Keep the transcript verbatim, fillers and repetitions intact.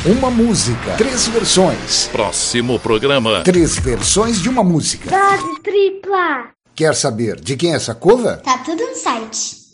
Uma música, três versões. Próximo programa. Três versões de uma música. Dose tripla. Quer saber de quem é essa cover? Tá tudo no site.